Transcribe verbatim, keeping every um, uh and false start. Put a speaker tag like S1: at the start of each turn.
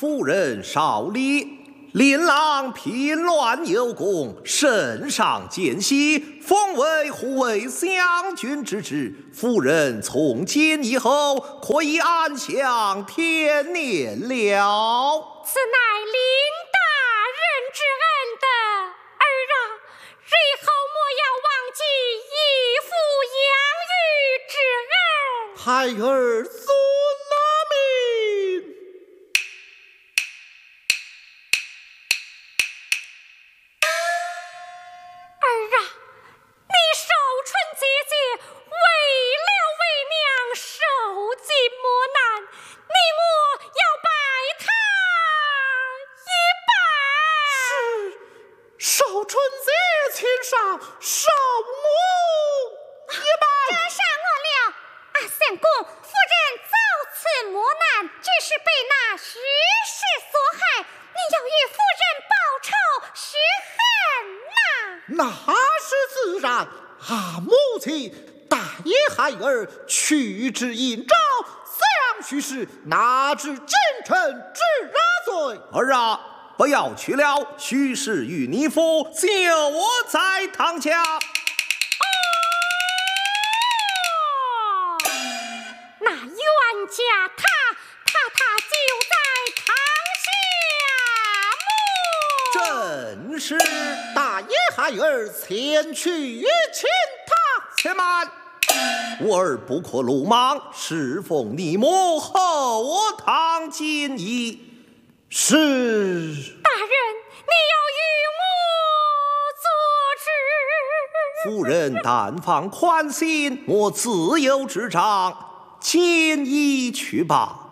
S1: 夫人少礼。琳琅平乱有功，圣上见喜，封为护卫将军之职。夫人从今以后可以安享天年了。
S2: 此乃林大人之恩德，儿啊，日后莫要忘记义父养育之恩。
S3: 孩儿遵了命。
S2: 儿啊，你守春姐姐为了为娘受尽磨难，你我要拜她一拜。
S3: 是，守春节请上，受我一拜。
S2: 这上我了。啊，相公，夫人遭此磨难，只是被那时事所害，你要与夫人报仇雪恨呐。
S3: 那是自然。啊，母亲，大爷孩儿去之应召，想须是拿至京城治罪。
S1: 儿啊，不要去了，须是与你父就我在堂下。
S2: 哦，那冤家他他他就在堂下么？
S1: 正是。
S3: 大爷孩儿前去请他。
S1: 且慢，我儿不可鲁莽，侍奉你母后堂锦衣。是。
S2: 大人，你要与我做主。
S1: 夫人但放宽心，我自有执掌，锦衣去吧。